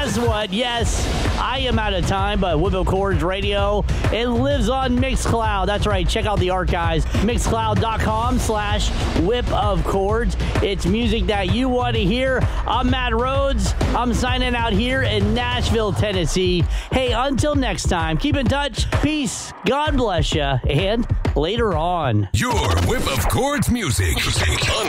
guess what? Yes, I am out of time, but Whip of Chords Radio, it lives on Mixcloud. That's right. Check out the archives. Mixcloud.com/Whip of Chords. It's music that you want to hear. I'm Matt Rhodes. I'm signing out here in Nashville, Tennessee. Hey, until next time, keep in touch. Peace. God bless you. And later on. Your Whip of Chords music on